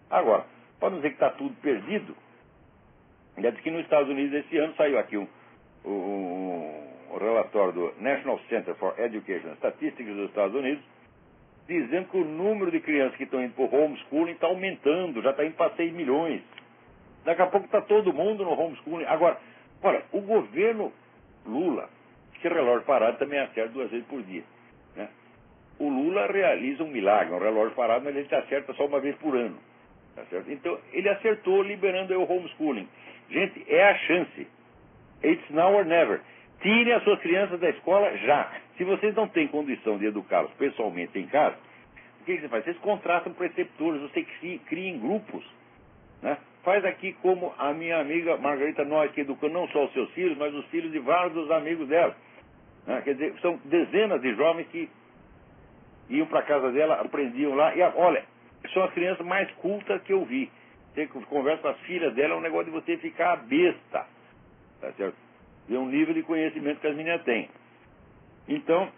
Agora, para não dizer que está tudo perdido, já diz que nos Estados Unidos esse ano saiu aqui um relatório do National Center for Education Statistics dos Estados Unidos, dizendo que o número de crianças que estão indo para o homeschooling está aumentando, já está indo para 6 milhões. Daqui a pouco está todo mundo no homeschooling. Agora, olha, o governo Lula, que relógio parado também acerta 2 vezes por dia, né? O Lula realiza um milagre, um relógio parado, mas ele acerta só 1 vez por ano. Tá certo? Então, ele acertou liberando o homeschooling. Gente, é a chance. It's now or never. Tirem as suas crianças da escola já. Se vocês não têm condição de educá-los pessoalmente em casa, o que você faz? Vocês contratam preceptores, você cria em grupos, né? Faz aqui como a minha amiga Margarita Noy, que educou não só os seus filhos, mas os filhos de vários dos amigos dela, né? Quer dizer, são dezenas de jovens que iam para a casa dela, aprendiam lá, e olha, são as crianças mais cultas que eu vi. Você conversa com as filhas dela, é um negócio de você ficar besta, tá certo? Ver um nível de conhecimento que as meninas têm. Então,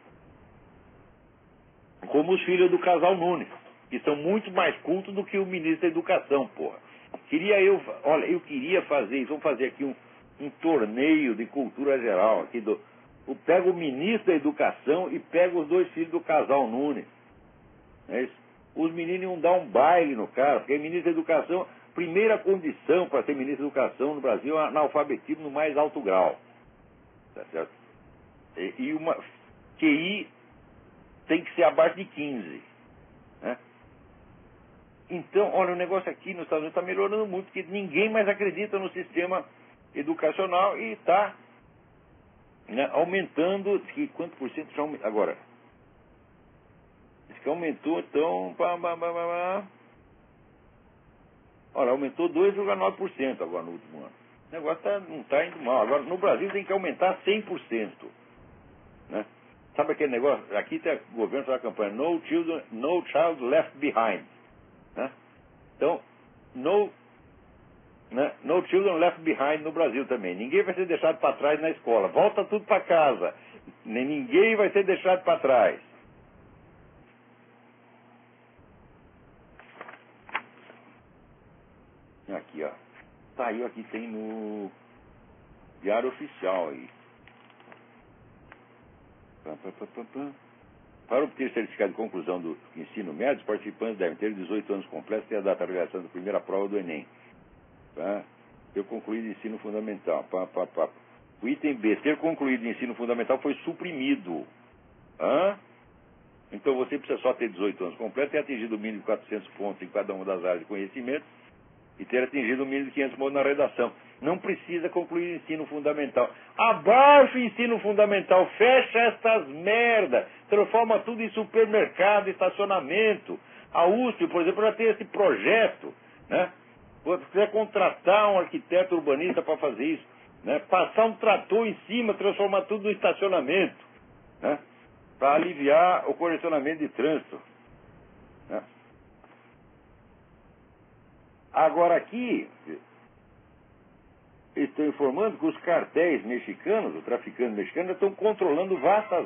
como os filhos do casal Nunes, que são muito mais cultos do que o ministro da Educação, porra. Olha, eu queria fazer isso, vamos fazer aqui um torneio de cultura geral, aqui pega o ministro da Educação e pega os 2 filhos do casal Nunes. É isso? Os meninos iam dar um baile no cara, porque ministro da Educação, primeira condição para ser ministro da Educação no Brasil é analfabetismo no mais alto grau. Tá certo? E uma QI tem que ser abaixo de 15. Né? Então, olha, o negócio aqui nos Estados Unidos está melhorando muito, porque ninguém mais acredita no sistema educacional e está, né, aumentando. Quanto por cento já aumentou? Agora, diz que aumentou, então. Olha, aumentou 2,9% agora no último ano. O negócio não está indo mal. Agora, no Brasil tem que aumentar 100%. Né? Sabe aquele negócio? Aqui tem o governo faz a campanha No Child Left Behind. Né? Então, no Children Left Behind no Brasil também. Ninguém vai ser deixado para trás na escola. Volta tudo para casa. Ninguém vai ser deixado para trás. Aqui, ó. Saiu aqui, tem no Diário Oficial aí. Para obter certificado de conclusão do ensino médio, os participantes devem ter 18 anos completos e a data de realização da primeira prova do Enem. Tá? Ter concluído ensino fundamental. O item B, ter concluído ensino fundamental, foi suprimido. Então você precisa só ter 18 anos completos, ter atingido o mínimo de 400 pontos em cada uma das áreas de conhecimento e ter atingido o mínimo de 500 pontos na redação. Não precisa concluir ensino fundamental. Abaixa o ensino fundamental, fecha estas merdas, transforma tudo em supermercado, estacionamento. A USP, por exemplo, já tem esse projeto, né? Se quiser contratar um arquiteto urbanista para fazer isso, né? Passar um trator em cima, transformar tudo no estacionamento, né? Para aliviar o congestionamento de trânsito, né? Agora aqui, estou informando que os cartéis mexicanos, os traficantes mexicanos, estão controlando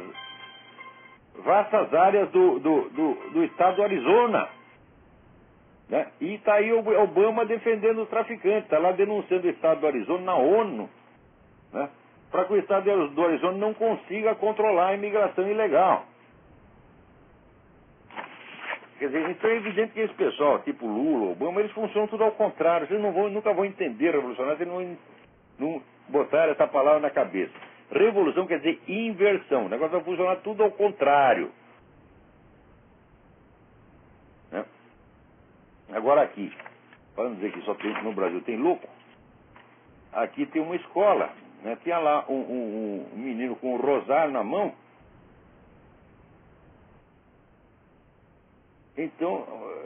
vastas áreas do estado do Arizona. Né? E está aí o Obama defendendo os traficantes, está lá denunciando o estado do Arizona na ONU, né? Para que o estado do Arizona não consiga controlar a imigração ilegal. Quer dizer, então é evidente que esse pessoal, tipo Lula, Obama, eles funcionam tudo ao contrário. Vocês nunca vão entender revolucionário se não botar essa palavra na cabeça. Revolução quer dizer inversão. O negócio vai funcionar tudo ao contrário. Né? Agora aqui, para não dizer que só tem, no Brasil tem louco, aqui tem uma escola, né? Tinha lá um menino com um rosário na mão. Então,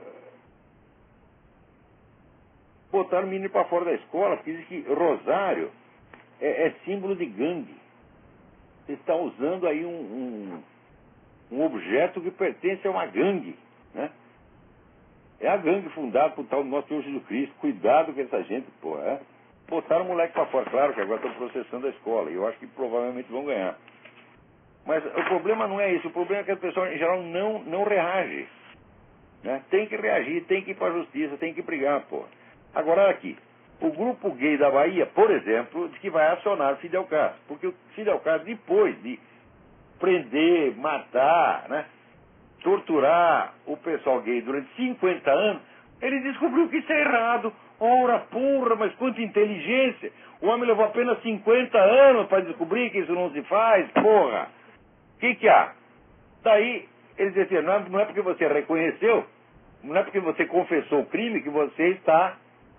botaram o menino para fora da escola, porque diz que rosário é símbolo de gangue. Você está usando aí um objeto que pertence a uma gangue, né? É a gangue fundada por tal do nosso Senhor Jesus Cristo. Cuidado com essa gente, porra. É? Botaram o moleque para fora. Claro que agora estão processando a escola. E eu acho que provavelmente vão ganhar. Mas o problema não é isso. O problema é que as pessoas, em geral, não reagem. né? Tem que reagir, tem que ir para a justiça, tem que brigar, pô. Agora aqui, o grupo gay da Bahia, por exemplo, diz que vai acionar Fidel Castro, porque o Fidel Castro, depois de prender, matar, né, torturar o pessoal gay durante 50 anos, ele descobriu que isso é errado. Ora, porra, mas quanta inteligência! O homem levou apenas 50 anos para descobrir que isso não se faz, porra! O que há? Daí, ele dizia assim, não é porque você reconheceu, não é porque você confessou o crime que você está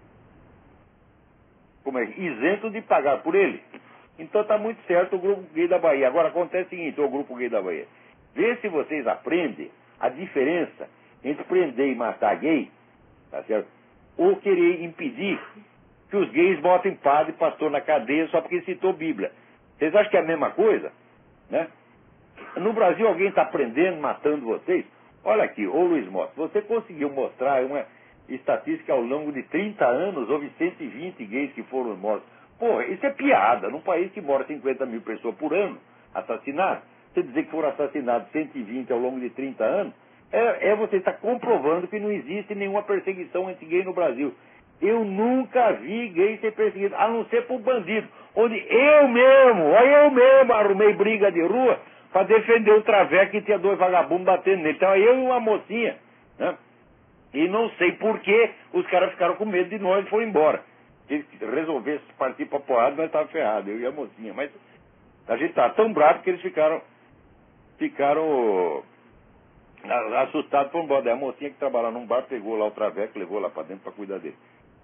isento de pagar por ele. Então está muito certo o grupo gay da Bahia. Agora acontece o seguinte, o grupo gay da Bahia. Vê se vocês aprendem a diferença entre prender e matar gay, tá certo? Ou querer impedir que os gays botem padre e pastor na cadeia só porque citou Bíblia. Vocês acham que é a mesma coisa? Né? No Brasil alguém está prendendo, matando vocês? Olha aqui, ô Luiz Mota, você conseguiu mostrar uma estatística ao longo de 30 anos, houve 120 gays que foram mortos. Porra, isso é piada. Num país que mora 50 mil pessoas por ano assassinadas, você dizer que foram assassinados 120 ao longo de 30 anos, você está comprovando que não existe nenhuma perseguição anti-gay no Brasil. Eu nunca vi gay ser perseguido, a não ser por bandido. Onde eu mesmo arrumei briga de rua para defender o traveco que tinha 2 vagabundos batendo nele. Então eu e uma mocinha, né? E não sei por que os caras ficaram com medo de nós e foram embora. Se resolvesse partir para porrada, nós estávamos ferrados, eu e a mocinha. Mas a gente estava tão bravo que eles ficaram assustados por embora. Daí a mocinha que trabalhava num bar pegou lá o traveco, levou lá para dentro para cuidar dele.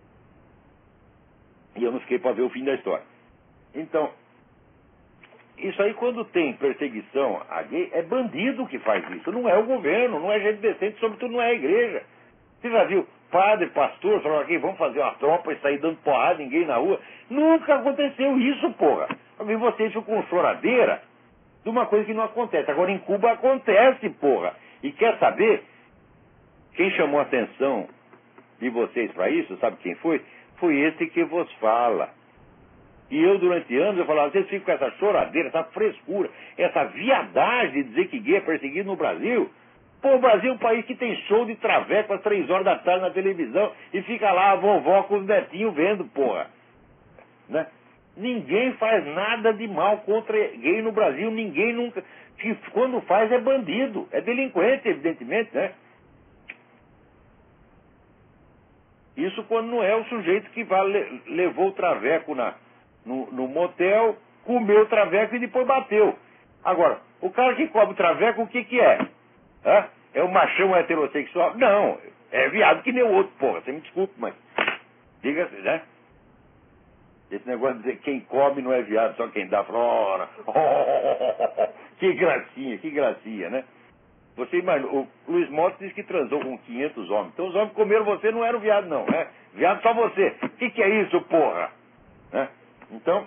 E eu não fiquei para ver o fim da história. Então, isso aí quando tem perseguição a gay, é bandido que faz isso. Não é o governo, não é gente decente, sobretudo não é a igreja. Você já viu padre, pastor, falando aqui, vamos fazer uma tropa e sair dando porrada, ninguém na rua? Nunca aconteceu isso, porra. E vocês ficam com choradeira de uma coisa que não acontece. Agora em Cuba acontece, porra. E quer saber? Quem chamou a atenção de vocês para isso, sabe quem foi? Foi esse que vos fala. E eu, durante anos, eu falava, vocês ficam com essa choradeira, essa frescura, essa viadagem de dizer que gay é perseguido no Brasil. Pô, o Brasil é um país que tem show de traveco às 3 horas da tarde na televisão e fica lá a vovó com os netinhos vendo, porra. Né? Ninguém faz nada de mal contra gay no Brasil, ninguém nunca... Que quando faz é bandido, é delinquente, evidentemente, né? Isso quando não é o sujeito que levou o traveco no motel, comeu o traveco e depois bateu. Agora, o cara que come o traveco, o que é? Hã? É um machão heterossexual? Não, é viado que nem o outro, porra. Você me desculpe, mas diga-se, né? Esse negócio de dizer que quem come não é viado, só quem dá flora. Que gracinha, né? Você imagina, o Luiz Mota disse que transou com 500 homens. Então os homens que comeram você não eram viado, não, né? Viado só você. O que é isso, porra? Né? Então,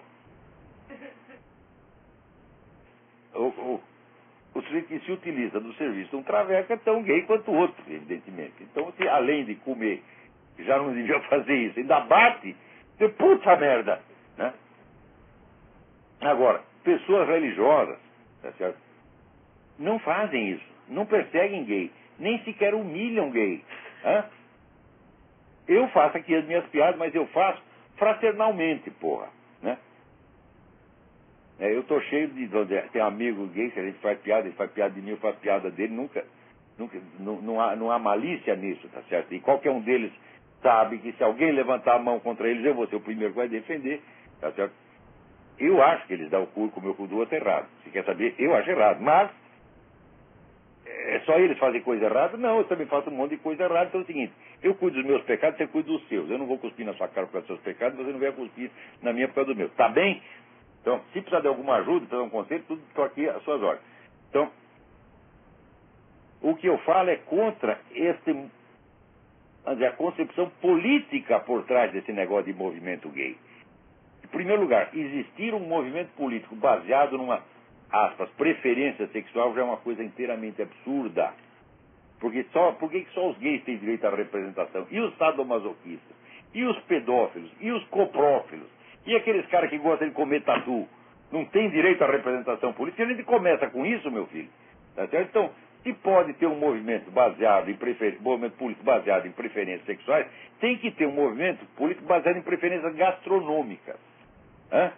o sujeito que se utiliza do serviço de um traveco é tão gay quanto o outro, evidentemente. Então, se além de comer, já não devia fazer isso, ainda bate, você, puta merda, né? Agora, pessoas religiosas, tá certo? Não fazem isso, não perseguem gay, nem sequer humilham gay. Né? Eu faço aqui as minhas piadas, mas eu faço fraternalmente, porra. Né? Eu tô cheio de... Tem um amigo gay que a gente faz piada, ele faz piada de mim, eu faço piada dele, não há malícia nisso, tá certo? E qualquer um deles sabe que se alguém levantar a mão contra eles, eu vou ser o primeiro que vai defender, tá certo? Eu acho que eles dão o cu como eu cu do outro errado. Se quer saber, eu acho errado. Mas, é só eles fazem coisa errada? Não, eu também faço um monte de coisa errada. Então é o seguinte, eu cuido dos meus pecados, você cuida dos seus. Eu não vou cuspir na sua cara por causa dos seus pecados, você não vai cuspir na minha por causa dos meus. Tá bem? Então, se precisar de alguma ajuda, precisar de um conselho, tudo estou aqui às suas ordens. Então, o que eu falo é contra a concepção política por trás desse negócio de movimento gay. Em primeiro lugar, existir um movimento político baseado numa, aspas, preferência sexual já é uma coisa inteiramente absurda. Por que só os gays têm direito à representação? E os sadomasoquistas? E os pedófilos? E os coprófilos? E aqueles caras que gostam de comer tatu? Não tem direito à representação política? A gente começa com isso, meu filho. Tá certo? Então, Se pode ter um movimento baseado em movimento político baseado em preferências sexuais, tem que ter um movimento político baseado em preferências gastronômicas. Hã?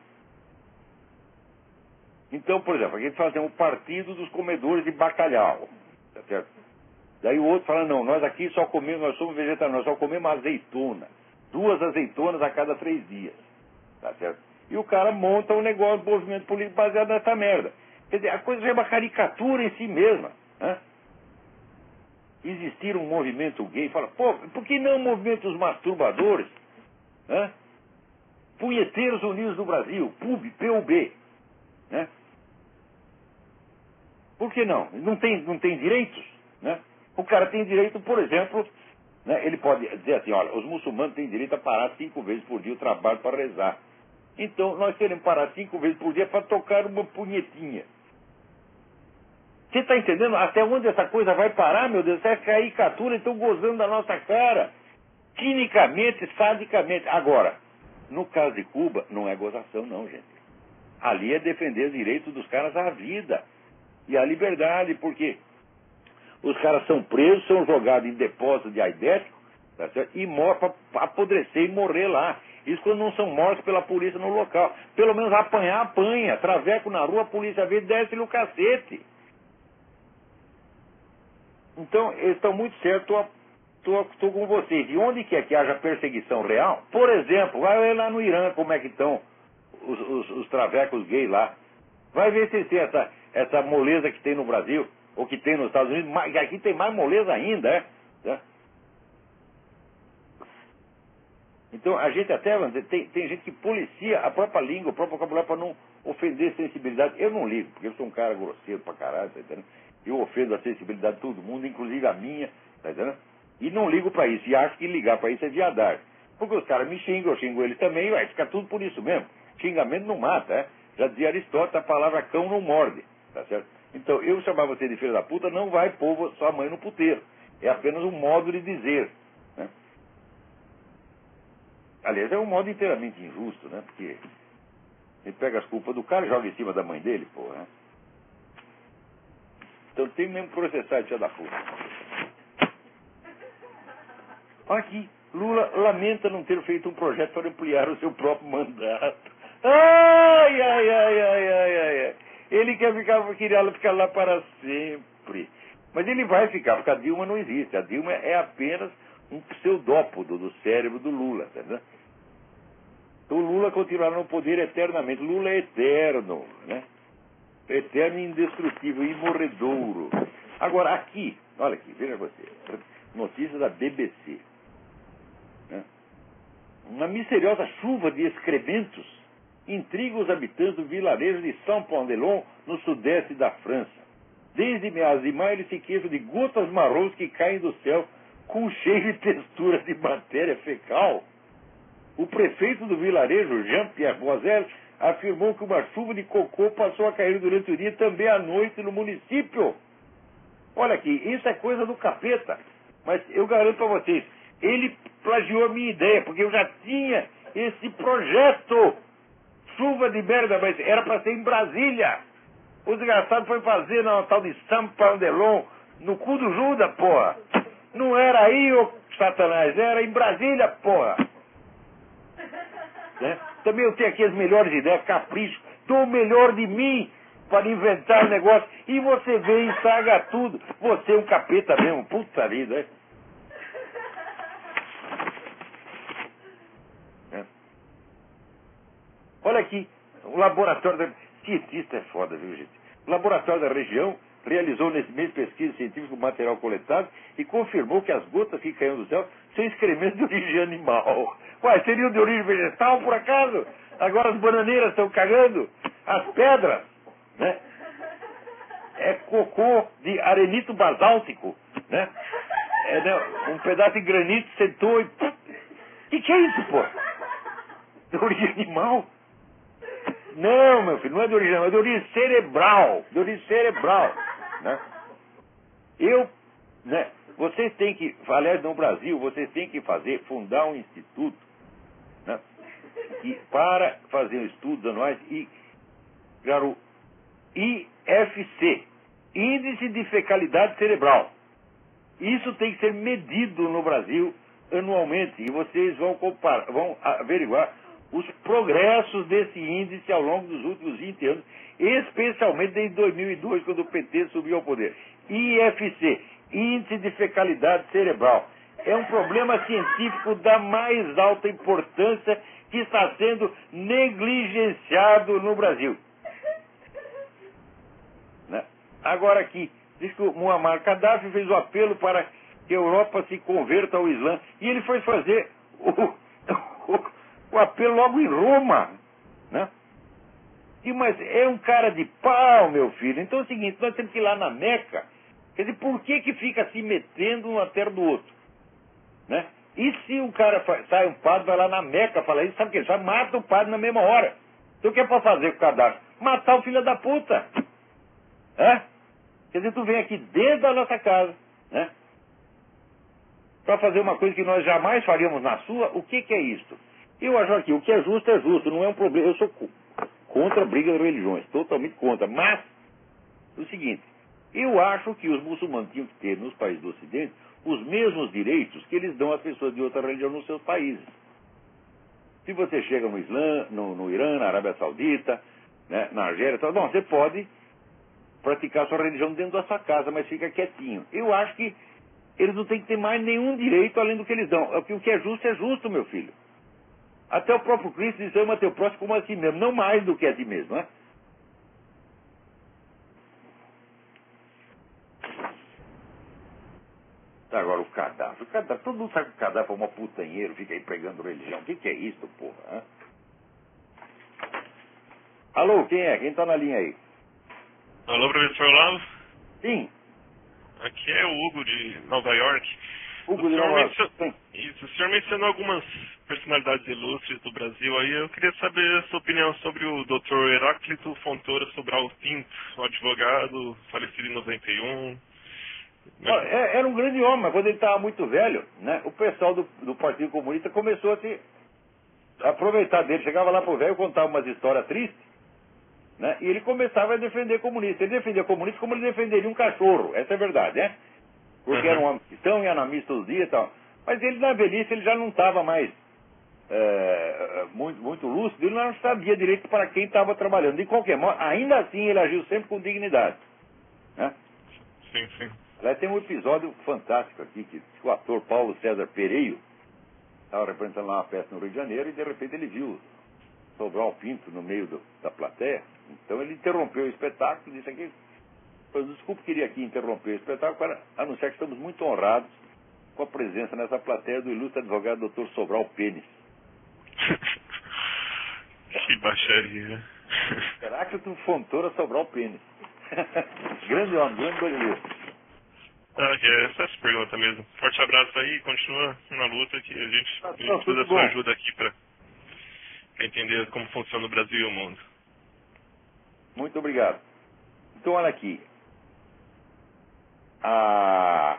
Então, por exemplo, a gente faz um partido dos comedores de bacalhau. Tá certo? Daí o outro fala, não, nós aqui só comemos, nós somos vegetarianos, nós só comemos azeitona. 2 azeitonas a cada 3 dias. Tá certo? E o cara monta um negócio, um movimento político baseado nessa merda. Quer dizer, a coisa já é uma caricatura em si mesma. Né? Existir um movimento gay, fala, pô, por que não um movimento dos masturbadores? Né? Punheteiros Unidos do Brasil, PUB. Né? Por que não? Não tem direitos? Né? O cara tem direito, por exemplo, né, ele pode dizer assim, olha, os muçulmanos têm direito a parar 5 vezes por dia o trabalho para rezar. Então, nós queremos parar 5 vezes por dia para tocar uma punhetinha. Você está entendendo até onde essa coisa vai parar, meu Deus? Essa caricatura, estão gozando da nossa cara. Cinicamente, sadicamente. Agora, no caso de Cuba, não é gozação, não, gente. Ali é defender os direitos dos caras à vida e à liberdade, porque os caras são presos, são jogados em depósito de aidético, tá certo? E morrem para apodrecer e morrer lá. Isso quando não são mortos pela polícia no local. Pelo menos apanha. Traveco na rua, a polícia vê e desce-lhe o cacete. Então, eles estão muito certos, estou com vocês. E onde quer que haja perseguição real, por exemplo, vai ver lá no Irã como é que estão os travecos gays lá. Vai ver se tem essa moleza que tem no Brasil, ou que tem nos Estados Unidos, mas aqui tem mais moleza ainda, é? Então, a gente até, tem gente que policia a própria língua, o próprio vocabulário para não ofender sensibilidade. Eu não ligo, porque eu sou um cara grosseiro pra caralho, tá entendendo? Eu ofendo a sensibilidade de todo mundo, inclusive a minha, tá entendendo? E não ligo pra isso, e acho que ligar pra isso é viadagem. Porque os caras me xingam, eu xingo eles também, vai ficar tudo por isso mesmo. Xingamento não mata, é? Já dizia Aristóteles, a palavra cão não morde, tá certo? Então, eu chamar você de filho da puta não vai pôr sua mãe no puteiro. É apenas um modo de dizer, né? Aliás, é um modo inteiramente injusto, né? Porque ele pega as culpas do cara e joga em cima da mãe dele, porra, né? Então tem mesmo que processar esse filho da puta. Olha aqui, Lula lamenta não ter feito um projeto para ampliar o seu próprio mandato. Ai. Ele queria ficar lá para sempre. Mas ele vai ficar, porque a Dilma não existe. A Dilma é apenas um pseudópodo do cérebro do Lula, entendeu? Então o Lula continuará no poder eternamente. Lula é eterno, né? Eterno e indestrutível, imorredouro. Agora, aqui, olha aqui, veja você. Notícia da BBC. Né? Uma misteriosa chuva de excrementos intriga os habitantes do vilarejo de Saint-Pandelon, no sudeste da França. Desde meados de maio, eles se queixam de gotas marrons que caem do céu com cheiro e textura de matéria fecal. O prefeito do vilarejo, Jean-Pierre Boisel, afirmou que uma chuva de cocô passou a cair durante o dia e também à noite no município. Olha aqui, isso é coisa do capeta. Mas eu garanto para vocês, ele plagiou a minha ideia, porque eu já tinha esse projeto. Chuva de merda, mas era para ser em Brasília. O desgraçado foi fazer na tal de Saint-Pandelon, no cu do Judas, porra. Não era aí, ô Satanás, era em Brasília, porra. Né? Também eu tenho aqui as melhores ideias, capricho, dou o melhor de mim para inventar negócio, e você vem e estraga tudo. Você é um capeta mesmo, puta vida, é? Olha aqui, o laboratório da... Cientista é foda, viu, gente? O laboratório da região realizou nesse mês pesquisa científica com material coletado e confirmou que as gotas que caíram do céu são excrementos de origem animal. Ué, seriam de origem vegetal, por acaso? Agora as bananeiras estão cagando? As pedras, né? É cocô de arenito basáltico, né? É, né? Um pedaço de granito sentou e... Que é isso, pô? De origem animal? Não, meu filho, não é de origem animal, é de origem cerebral. De origem cerebral, né? Né? Vocês têm que, aliás, no Brasil, vocês têm que fundar um instituto, né? E para fazer estudos anuais e criar o IFC, índice de fecalidade cerebral. Isso tem que ser medido no Brasil anualmente e vocês vão averiguar os progressos desse índice ao longo dos últimos 20 anos, especialmente desde 2002, quando o PT subiu ao poder. IFC, Índice de Fecalidade Cerebral. É um problema científico da mais alta importância que está sendo negligenciado no Brasil. Né? Agora aqui, diz que o Muammar Gaddafi fez o apelo para que a Europa se converta ao Islã. E ele foi fazer o apelo logo em Roma. Né? Mas é um cara de pau, meu filho. Então é o seguinte, nós temos que ir lá na Meca. Quer dizer, por que fica se metendo um na terra do outro? Né? E se um cara sai um padre, vai lá na Meca, fala isso, sabe o que? Ele já mata o padre na mesma hora. Então o que é para fazer com o Gaddafi? Matar o filho da puta. É? Quer dizer, tu vem aqui dentro da nossa casa, né? Para fazer uma coisa que nós jamais faríamos na sua. O que é isto? Eu acho aqui, o que é justo, não é um problema. Eu sou contra a briga de religiões, totalmente contra. Mas, o seguinte, eu acho que os muçulmanos tinham que ter nos países do Ocidente os mesmos direitos que eles dão às pessoas de outra religião nos seus países. Se você chega no Islã, no Irã, na Arábia Saudita, né, na Argélia, bom, você pode praticar sua religião dentro da sua casa, mas fica quietinho. Eu acho que eles não têm que ter mais nenhum direito além do que eles dão. O que é justo, meu filho. Até o próprio Cristo disse, ama teu próximo como a ti mesmo, não mais do que a ti mesmo, né? Agora o Gaddafi, todo mundo sabe que o Gaddafi é uma putanheiro, fica aí pregando religião. O que é isso, porra? Hein? Alô, quem é? Quem tá na linha aí? Alô, professor Olavo? Sim. Aqui é o Hugo de Nova York. Hugo de Nova York. Isso, o senhor mencionou algumas personalidades ilustres do Brasil aí. Eu queria saber a sua opinião sobre o Dr. Heráclito Fontoura Sobral Pinto, o advogado falecido em 91. Era um grande homem, mas quando ele estava muito velho, né, o pessoal do Partido Comunista começou a se aproveitar dele. Chegava lá pro velho, contava umas histórias tristes, né, e ele começava a defender comunista. Ele defendia comunista como ele defenderia um cachorro, essa é a verdade, né? Porque era um homem cristão, ia na missa todos os dias e tal. Mas ele, na velhice, ele já não estava mais muito lúcido, ele não sabia direito para quem estava trabalhando. De qualquer modo, ainda assim, ele agiu sempre com dignidade. Né? Sim, sim. Aliás, tem um episódio fantástico aqui, que o ator Paulo César Pereio estava representando lá uma festa no Rio de Janeiro e, de repente, ele viu Sobral Pinto no meio da plateia. Então, ele interrompeu o espetáculo e disse aqui... Desculpe, queria aqui interromper o espetáculo para anunciar que estamos muito honrados com a presença nessa plateia do ilustre advogado Dr. Sobral Pênis. Que baixaria. Será que tu Fontoura Sobral Pênis? Grande homem, grande brasileiro. É essa pergunta mesmo. Forte abraço aí, continua na luta que a gente precisa da sua ajuda aqui para entender como funciona o Brasil e o mundo. Muito obrigado. Então, olha aqui. A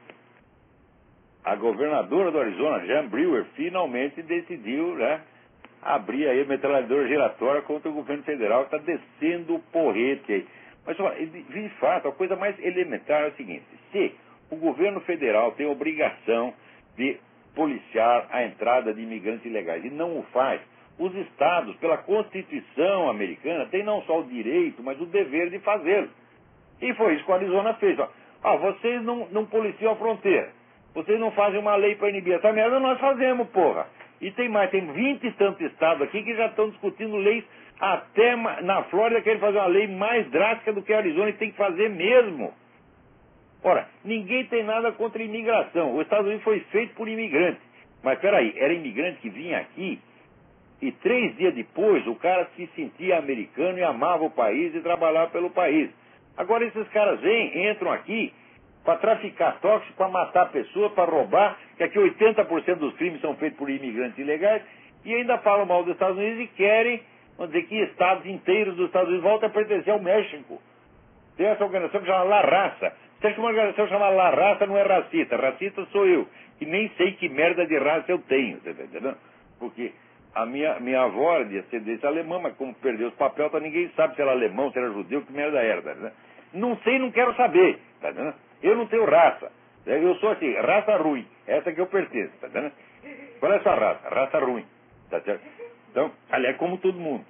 governadora do Arizona, Jan Brewer, finalmente decidiu, né, abrir aí a metralhadora giratória contra o governo federal, que está descendo o porrete aí. Mas, de fato, a coisa mais elementar é o seguinte: se o governo federal tem a obrigação de policiar a entrada de imigrantes ilegais e não o faz, os estados, pela Constituição americana, têm não só o direito, mas o dever de fazê-lo. E foi isso que o Arizona fez. Vocês não policiam a fronteira. Vocês não fazem uma lei para inibir essa merda, nós fazemos, porra. E tem mais, tem 20 e tantos estados aqui que já estão discutindo leis. Até na Flórida querem fazer uma lei mais drástica do que a Arizona e tem que fazer mesmo. Ora, ninguém tem nada contra a imigração. Os Estados Unidos foi feito por imigrantes. Mas peraí, era imigrante que vinha aqui e 3 dias depois o cara se sentia americano e amava o país e trabalhava pelo país. Agora esses caras vêm, entram aqui para traficar tóxico, para matar pessoas, para roubar, que aqui 80% dos crimes são feitos por imigrantes ilegais, e ainda falam mal dos Estados Unidos e querem, vamos dizer, que estados inteiros dos Estados Unidos voltem a pertencer ao México. Tem essa organização que chama La Raça. Você acha que uma organização chamada La Raça não é racista? Racista sou eu, que nem sei que merda de raça eu tenho, tá entendendo? Porque a minha avó era de ascendência alemã, mas como perdeu os papéis, então ninguém sabe se era alemão, se era judeu, que merda era, né? Não sei, não quero saber. Tá entendendo? Eu não tenho raça. Eu sou assim, raça ruim. Essa que eu pertenço. Tá entendendo? Qual é a sua raça? Raça ruim. Tá certo? Então, aliás, como todo mundo.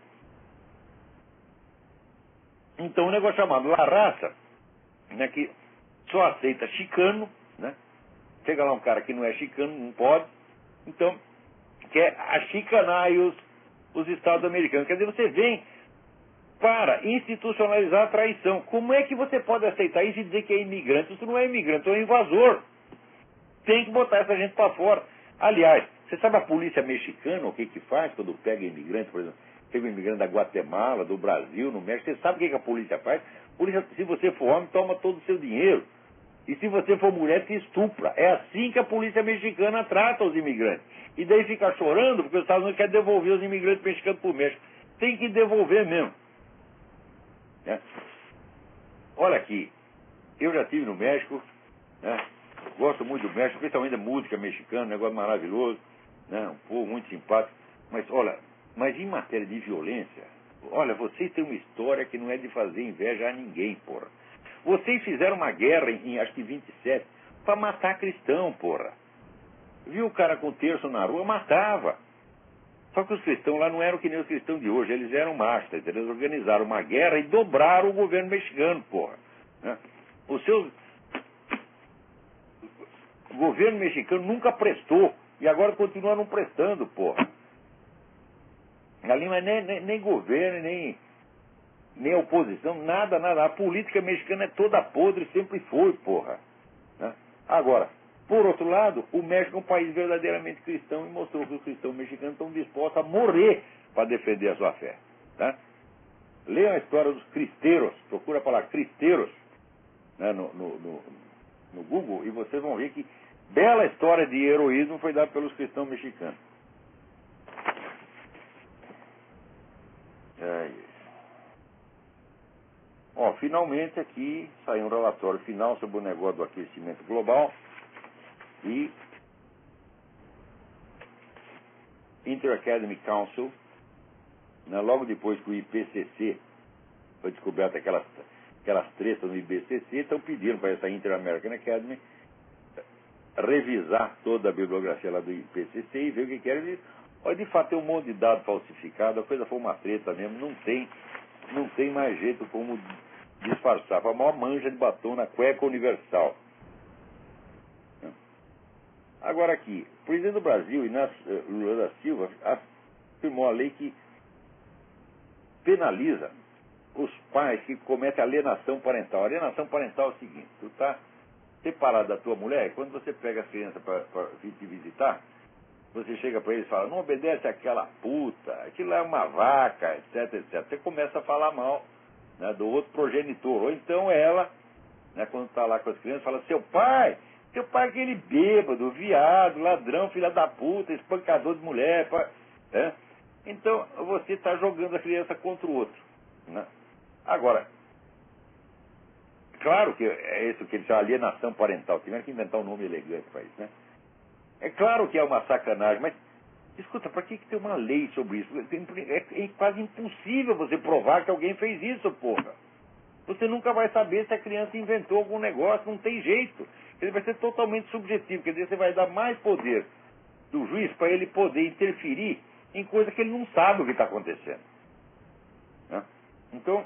Então, um negócio chamado La Raça, né, que só aceita chicano, né? Chega lá um cara que não é chicano, não pode. Então, quer achicanar aí os Estados americanos. Quer dizer, você vem para institucionalizar a traição. Como é que você pode aceitar isso e dizer que é imigrante? Isso não é imigrante, é um invasor. Tem que botar essa gente para fora. Aliás, você sabe a polícia mexicana, o que faz quando pega imigrante, por exemplo? Pega um imigrante da Guatemala, do Brasil, no México. Você sabe o que a polícia faz? A polícia, se você for homem, toma todo o seu dinheiro. E se você for mulher, te estupra. É assim que a polícia mexicana trata os imigrantes. E daí fica chorando porque os Estados Unidos querem devolver os imigrantes mexicanos para o México. Tem que devolver mesmo. Né? Olha aqui, eu já estive no México, né? Gosto muito do México, principalmente da música mexicana, um negócio maravilhoso, né? Um povo muito simpático. Mas olha, em matéria de violência, olha, vocês têm uma história que não é de fazer inveja a ninguém, porra. Vocês fizeram uma guerra em acho que 27 para matar cristão, porra. Viu o cara com terço na rua, matava. Só que os cristãos lá não eram que nem os cristãos de hoje, eles eram machos, eles organizaram uma guerra e dobraram o governo mexicano, porra. Né? O governo mexicano nunca prestou, e agora continua não prestando, porra. Ali não é nem governo, nem oposição, nada. A política mexicana é toda podre, sempre foi, porra. Né? Agora, por outro lado, o México é um país verdadeiramente cristão e mostrou que os cristãos mexicanos estão dispostos a morrer para defender a sua fé. Tá? Leia a história dos cristeiros, procura a palavra cristeiros, né, no Google, e vocês vão ver que bela história de heroísmo foi dada pelos cristãos mexicanos. Ó, finalmente aqui saiu um relatório final sobre o negócio do aquecimento global e Inter-Academy Council, né, logo depois que o IPCC foi descoberto aquelas tretas no IPCC, estão pedindo para essa Inter-American Academy revisar toda a bibliografia lá do IPCC e ver o que querem. Olha, de fato tem um monte de dado falsificado, a coisa foi uma treta mesmo, não tem mais jeito como disfarçar. Foi a maior manja de batom na cueca universal. Agora aqui, o presidente do Brasil, Inácio Lula da Silva, afirmou a lei que penaliza os pais que cometem alienação parental. A alienação parental é o seguinte: tu está separado da tua mulher, e quando você pega a criança para vir te visitar, você chega para ele e fala, não obedece àquela puta, aquilo é uma vaca, etc. Você começa a falar mal, né, do outro progenitor. Ou então ela, né, quando está lá com as crianças, fala, seu pai é aquele bêbado, viado, ladrão, filha da puta, espancador de mulher. Né? Então você está jogando a criança contra o outro. Né? Agora, claro que é isso que eles chamam de alienação parental. Tiveram que inventar um nome elegante para isso, né? É claro que é uma sacanagem, mas, escuta, para que tem uma lei sobre isso? É quase impossível você provar que alguém fez isso, porra. Você nunca vai saber se a criança inventou algum negócio, não tem jeito. Ele vai ser totalmente subjetivo, quer dizer, você vai dar mais poder do juiz para ele poder interferir em coisa que ele não sabe o que está acontecendo. Né? Então,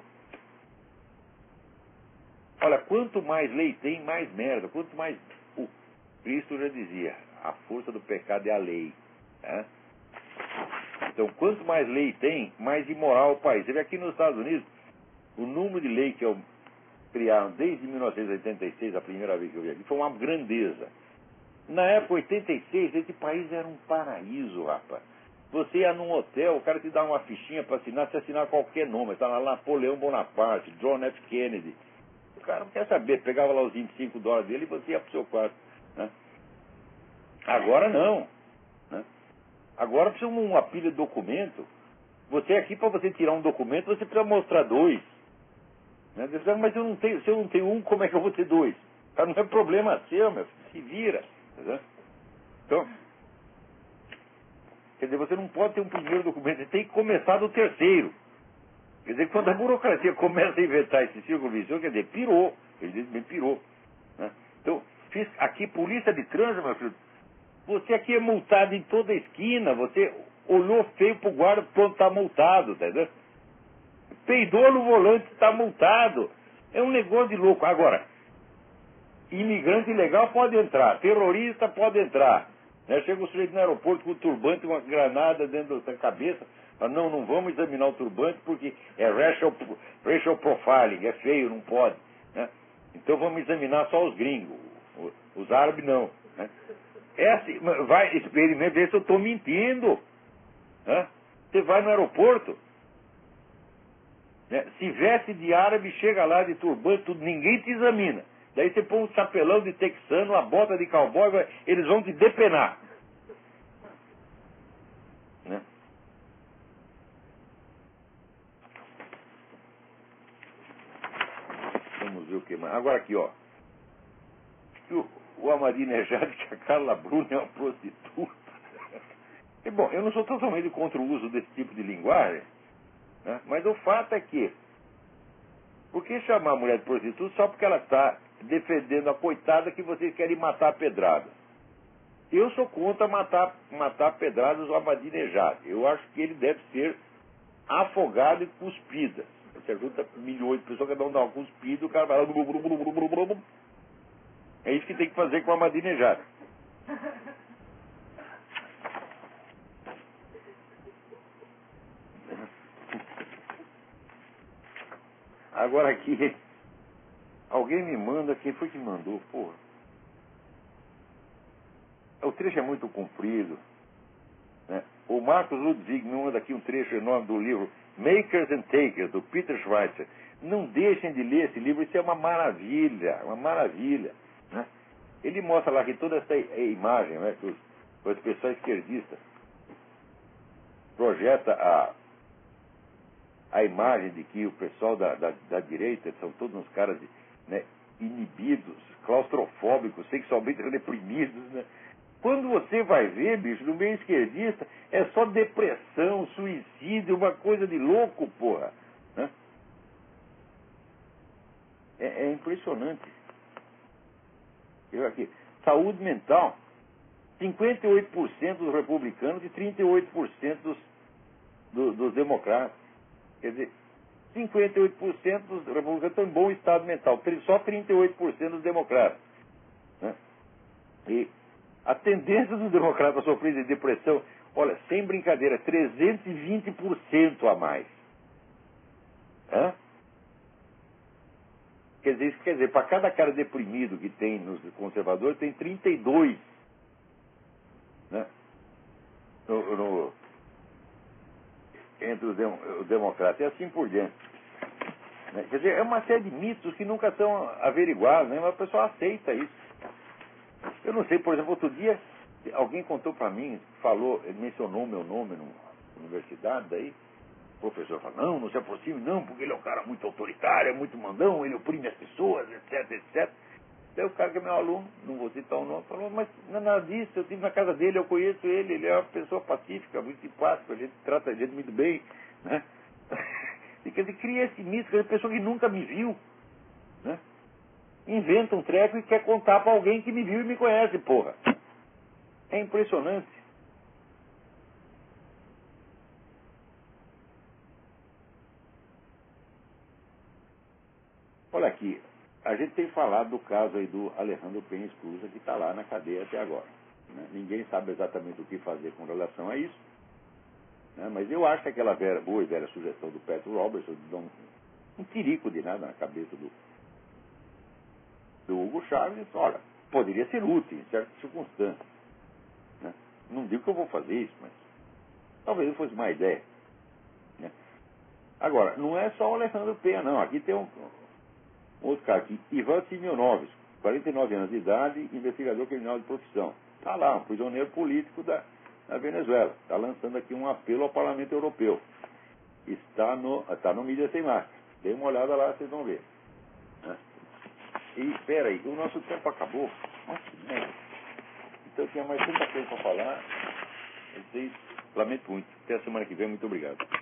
olha, quanto mais lei tem, mais merda. Quanto mais... O Cristo já dizia, a força do pecado é a lei. Né? Então, quanto mais lei tem, mais imoral o país. Você vê aqui nos Estados Unidos, o número de lei que criaram desde 1986, a primeira vez que eu vi aqui, foi uma grandeza. Na época, 86, esse país era um paraíso, rapaz. Você ia num hotel, o cara te dá uma fichinha para assinar, você assinar qualquer nome. Está lá Napoleão Bonaparte, John F. Kennedy. O cara não quer saber, pegava lá os $25 dele e você ia para o seu quarto. Né? Agora não. Né? Agora precisa uma pilha de documento. Você aqui, para você tirar um documento, você precisa mostrar 2. Né? Mas se eu não tenho um, como é que eu vou ter 2? Não é problema seu, meu filho. Se vira. Entendeu? Então, quer dizer, você não pode ter um primeiro documento, você tem que começar do terceiro. Quer dizer, quando a burocracia começa a inventar esse círculo vicioso, quer dizer, pirou. Evidentemente pirou. Né? Então, aqui, polícia de trânsito, meu filho, você aqui é multado em toda esquina, você olhou feio pro guarda, pronto, está multado, tá entendendo? Peidou no volante, está multado. É um negócio de louco. Agora, imigrante ilegal pode entrar, terrorista pode entrar. Né? Chega o sujeito no aeroporto com o turbante e uma granada dentro da cabeça. Fala, não vamos examinar o turbante porque é racial profiling, é feio, não pode. Né? Então vamos examinar só os gringos, os árabes não. Né? Vai, experimenta ver se eu estou mentindo. Né? Você vai no aeroporto, né? Se veste de árabe, chega lá de turbante, tudo, ninguém te examina. Daí você põe um chapelão de texano, uma bota de cowboy, eles vão te depenar. Né? Vamos ver o que mais. Agora aqui, ó. O Ahmadinejad, que a Carla Bruni é uma prostituta. E, bom, eu não sou totalmente contra o uso desse tipo de linguagem, né? Mas o fato é que, por que chamar a mulher de prostituta só porque ela está defendendo a coitada que vocês querem matar a pedrada? Eu sou contra matar a pedradas o Ahmadinejad. Eu acho que ele deve ser afogado e cuspido. Você junta milhões de pessoas, cada um dá uma cuspida, o cara vai lá. É isso que tem que fazer com o Ahmadinejad. Agora aqui, alguém me manda, quem foi que mandou? Porra. O trecho é muito comprido. Né? O Marcos Ludwig me manda aqui um trecho enorme do livro Makers and Takers, do Peter Schweitzer. Não deixem de ler esse livro, isso é uma maravilha, uma maravilha. Né? Ele mostra lá que toda essa imagem, né, que os pessoal esquerdista projeta a imagem de que o pessoal da direita são todos uns caras, né, inibidos, claustrofóbicos, sexualmente reprimidos, né? Quando você vai ver, bicho, no meio esquerdista, é só depressão, suicídio, uma coisa de louco, porra. Né? É impressionante. Eu aqui, saúde mental, 58% dos republicanos e 38% dos democratas. Quer dizer, 58% dos republicanos estão em bom estado mental, só 38% dos democratas. Né? E a tendência dos democratas a sofrer de depressão, olha, sem brincadeira, 320% a mais. Hã? Quer dizer, para cada cara deprimido que tem nos conservadores, tem 32. Né? Entre os democratas, e assim por diante. Né? Quer dizer, é uma série de mitos que nunca são averiguados, né? Mas o pessoal aceita isso. Eu não sei, por exemplo, outro dia, alguém contou para mim, ele mencionou o meu nome na universidade, daí o professor falou, não se aproxime não, porque ele é um cara muito autoritário, é muito mandão, ele oprime as pessoas, etc, etc. Daí o cara que é meu aluno, não vou citar o nome, falou, mas não é nada disso, eu estive na casa dele, eu conheço ele é uma pessoa pacífica, muito simpática, a gente trata a gente muito bem, né? E quer dizer, cria esse mito, que é uma pessoa que nunca me viu, né? Inventa um treco e quer contar para alguém que me viu e me conhece, porra. É impressionante. Olha aqui, a gente tem falado do caso aí do Alejandro Penha Esclusa, que está lá na cadeia até agora. Né? Ninguém sabe exatamente o que fazer com relação a isso, né? Mas eu acho que aquela boa e velha sugestão do Pat Robertson de dar um tirico de nada na cabeça do Hugo Chávez, olha, poderia ser útil em certas circunstâncias. Né? Não digo que eu vou fazer isso, mas talvez fosse uma ideia. Né? Agora, não é só o Alejandro Penha, não. Aqui tem um outro cara aqui, Ivan Simionovski, 49 anos de idade, investigador criminal de profissão. Está lá, um prisioneiro político da Venezuela. Está lançando aqui um apelo ao Parlamento Europeu. Está no Mídia Sem Máscara. Dê uma olhada lá, vocês vão ver. Né? E, espera aí, o nosso tempo acabou. Nossa, né? Então eu tinha mais tanta coisa para falar. Vocês, lamento muito. Até a semana que vem, muito obrigado.